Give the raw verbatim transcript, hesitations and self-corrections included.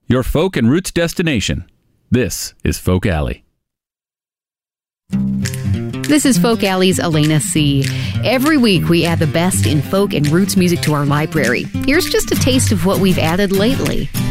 your folk and roots destination. This is Folk Alley. This is Folk Alley's Elena C. Every week we add the best in folk and roots music to our library. Here's just a taste of what we've added lately.